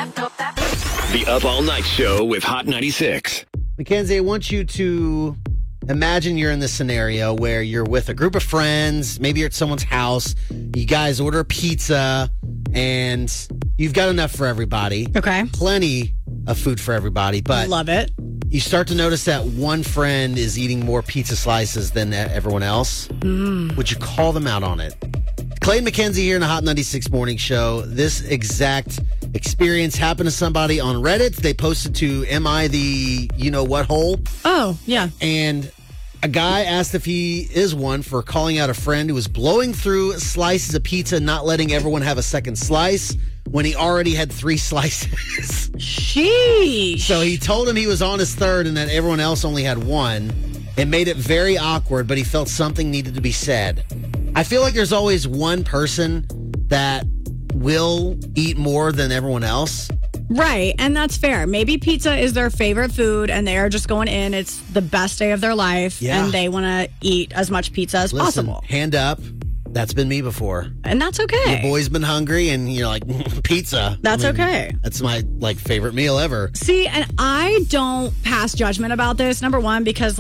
The Up All Night Show with Hot 96. Mackenzie, I want you to imagine you're in this scenario where you're with a group of friends. Maybe you're at someone's house. You guys order a pizza, and you've got enough for everybody. Okay. Plenty of food for everybody, but Love it. you start to notice that one friend is eating more pizza slices than everyone else. Would you call them out on it? Clay and Mackenzie here in the Hot 96 Morning Show. This exact experience happened to somebody on Reddit. They posted to Am I the you-know-what hole? Oh, yeah. And a guy asked if he is one for calling out a friend who was blowing through slices of pizza and not letting everyone have a second slice when he already had 3 slices. Sheesh. So he told him he was on his third and that everyone else only had 1. It made it very awkward, but he felt something needed to be said. I feel like there's always one person that will eat more than everyone else. Right, and that's fair. Maybe pizza is their favorite food, and they are just going in. It's the best day of their life, Yeah. and they want to eat as much pizza as Listen, possible. hand up. That's been me before. And that's okay. Your boy's been hungry, and you're like, pizza. That's okay. That's my favorite meal ever. See, and I don't pass judgment about this, number one, because,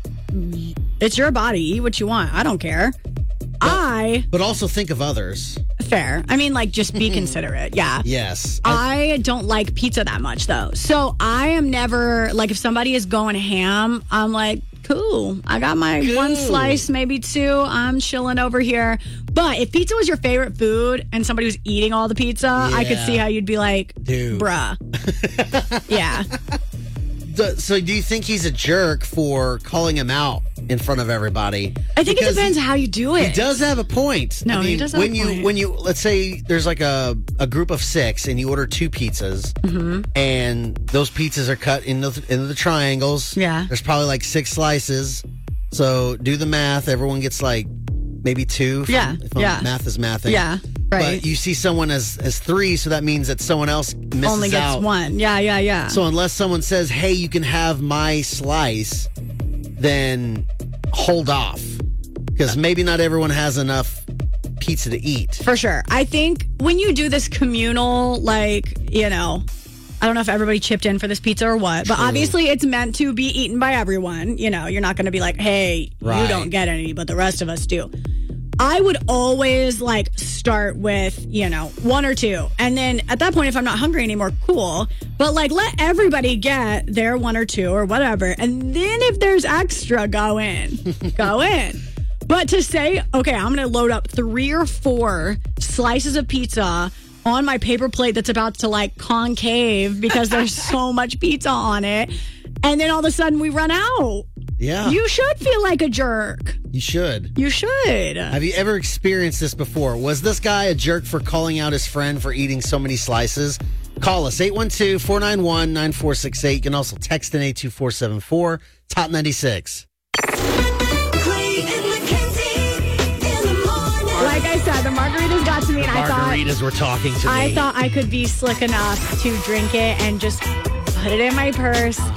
it's your body. Eat what you want. I don't care. But also think of others. Fair. I mean, just be considerate. Yeah. Yes. I don't like pizza that much, though. So I am never, if somebody is going ham, I'm like, cool. I got my 1 slice, maybe 2. I'm chilling over here. But if pizza was your favorite food and somebody was eating all the pizza, I could see how you'd be like, dude, bruh. Yeah. So do you think he's a jerk for calling him out in front of everybody? I think it depends how you do it. He does have a point. No, he does have a point. When you, let's say there's a group of 6 and you order 2 pizzas, and those pizzas are cut into the triangles. Yeah. There's probably 6 slices. So do the math. Everyone gets maybe 2. If math is mathing. Yeah. Right. But you see someone as 3, so that means that someone else misses only gets out. 1. Yeah. So unless someone says, hey, you can have my slice, then hold off. Because maybe not everyone has enough pizza to eat. For sure. I think when you do this communal, I don't know if everybody chipped in for this pizza or what, but obviously it's meant to be eaten by everyone. You're not going to be like, hey, Right. you don't get any, but the rest of us do. I would always start with, 1 or 2. And then at that point, if I'm not hungry anymore, cool. But let everybody get their 1 or 2 or whatever. And then if there's extra, go in. Go in. But to say, okay, I'm going to load up 3 or 4 slices of pizza on my paper plate that's about to concave because there's so much pizza on it. And then all of a sudden we run out. Yeah. You should feel like a jerk. You should. You should. Have you ever experienced this before? Was this guy a jerk for calling out his friend for eating so many slices? Call us, 812-491-9468. You can also text in 82474. Top 96. Like I said, the margaritas got to me, and Margaritas were talking to me. I thought I could be slick enough to drink it and just put it in my purse